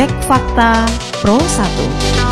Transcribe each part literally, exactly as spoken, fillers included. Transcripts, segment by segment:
Cek Fakta Pro satu.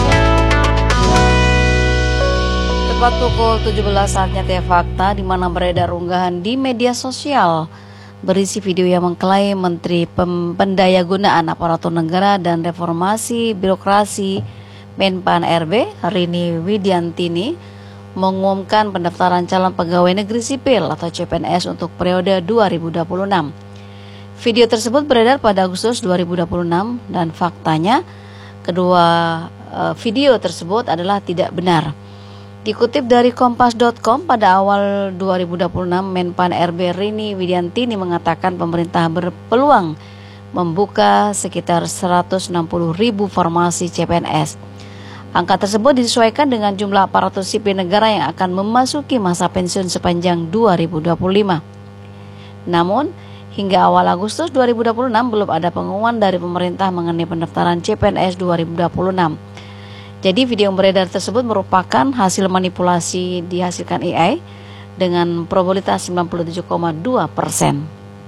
Tepat pukul tujuh belas saatnya Cek Fakta, di mana beredar unggahan di media sosial berisi video yang mengklaim Menteri Pendayaan Aparatur Negara dan Reformasi Birokrasi Menpan R B Rini Widiantini mengumumkan pendaftaran calon pegawai negeri sipil atau C P N S untuk periode dua ribu dua puluh enam. Video tersebut beredar pada Agustus dua ribu dua puluh enam dan faktanya kedua uh, video tersebut adalah tidak benar. Dikutip dari kompas titik com, pada awal dua ribu dua puluh enam, Menpan R B Rini Widiantini mengatakan pemerintah berpeluang membuka sekitar seratus enam puluh ribu formasi C P N S. Angka tersebut disesuaikan dengan jumlah aparatur sipil negara yang akan memasuki masa pensiun sepanjang dua ribu dua puluh lima. Namun, hingga awal Agustus dua ribu dua puluh enam belum ada pengumuman dari pemerintah mengenai pendaftaran C P N S dua ribu dua puluh enam. Jadi video yang beredar tersebut merupakan hasil manipulasi dihasilkan A I dengan probabilitas sembilan puluh tujuh koma dua persen.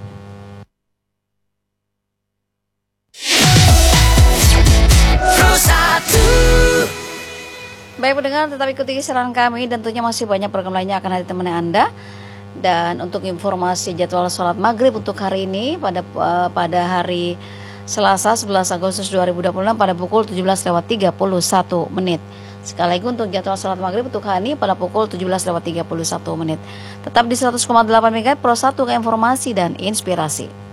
Baik pendengar, tetap ikuti siaran kami dan tentunya masih banyak program lainnya akan hadir temani Anda. Dan untuk informasi jadwal sholat maghrib untuk hari ini pada uh, pada hari Selasa sebelas Agustus dua ribu dua puluh enam pada pukul tujuh belas lewat tiga puluh satu menit. Sekali lagi untuk jadwal sholat maghrib untuk hari ini pada pukul tujuh belas lewat tiga puluh satu menit. Tetap di seratus koma delapan MHz Pro satu ke informasi dan inspirasi.